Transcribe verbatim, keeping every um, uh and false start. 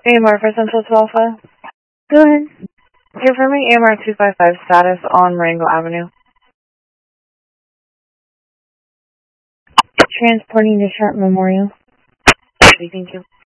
A M R for Central to Alpha. Go ahead. Confirming A M R two five five status on Marengo Avenue. Transporting to Sharp Memorial. Okay, thank you.